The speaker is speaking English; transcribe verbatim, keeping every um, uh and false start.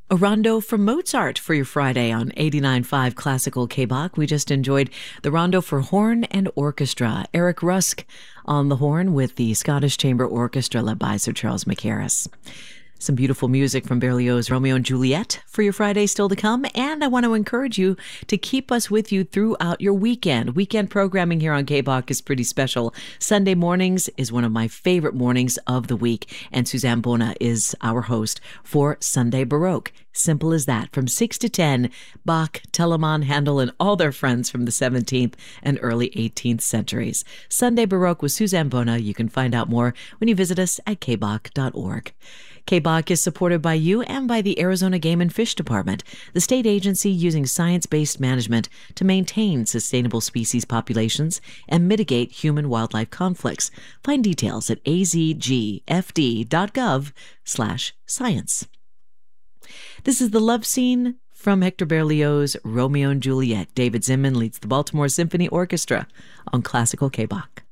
A rondo from Mozart for your Friday on eighty-nine point five Classical K-Bach. We just enjoyed the rondo for horn and orchestra. Eric Rusk on the horn with the Scottish Chamber Orchestra led by Sir Charles Mackerras. Some beautiful music from Berlioz' Romeo and Juliet for your Friday still to come. And I want to encourage you to keep us with you throughout your weekend. Weekend programming here on K-Bach is pretty special. Sunday mornings is one of my favorite mornings of the week. And Suzanne Bona is our host for Sunday Baroque. Simple as that. From six to ten, Bach, Telemann, Handel, and all their friends from the seventeenth and early eighteenth centuries. Sunday Baroque with Suzanne Bona. You can find out more when you visit us at k bach dot org. K-Bach is supported by you and by the Arizona Game and Fish Department, the state agency using science-based management to maintain sustainable species populations and mitigate human-wildlife conflicts. Find details at a z g f d dot gov slash science. This is the love scene from Hector Berlioz' Romeo and Juliet. David Zinman leads the Baltimore Symphony Orchestra on Classical K-Bach.